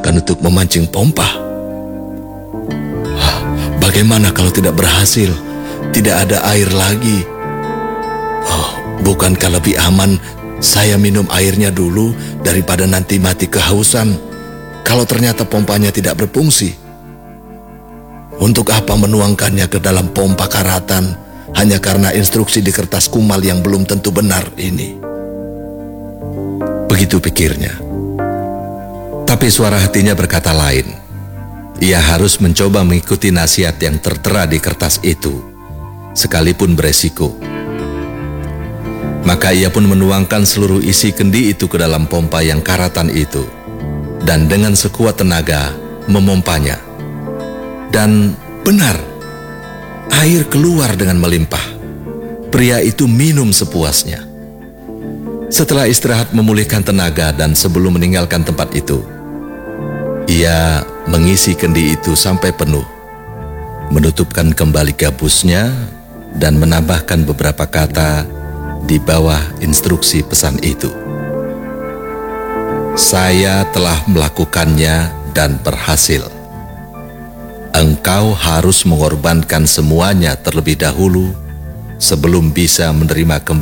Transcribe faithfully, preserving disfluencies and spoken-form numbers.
digunakan untuk memancing pompa. Hah, bagaimana kalau tidak berhasil? Tidak ada air lagi. Oh, bukankah lebih aman saya minum airnya dulu daripada nanti mati kehausan kalau ternyata pompanya tidak berfungsi? Untuk apa menuangkannya ke dalam pompa karatan hanya karena instruksi di kertas kumal yang belum tentu benar ini? Begitu pikirnya. Tapi suara hatinya berkata lain. Ia harus mencoba mengikuti nasihat yang tertera di kertas itu, sekalipun beresiko. Maka ia pun menuangkan seluruh isi kendi itu ke dalam pompa yang karatan itu, dan dengan sekuat tenaga memompanya. Dan benar, air keluar dengan melimpah. Pria itu minum sepuasnya. Setelah istirahat memulihkan tenaga dan sebelum meninggalkan tempat itu, ia mengisi kendi itu sampai penuh, menutupkan kembali gabusnya dan menambahkan beberapa kata di bawah instruksi pesan itu. Saya telah melakukannya dan berhasil. Engkau harus mengorbankan semuanya terlebih dahulu sebelum bisa menerima kembali